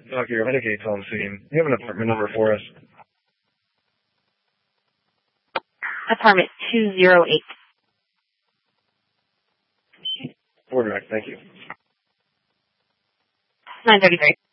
Dr. Medicaid's home scene. You have an apartment number for us? Apartment 208. Order, thank you. 933.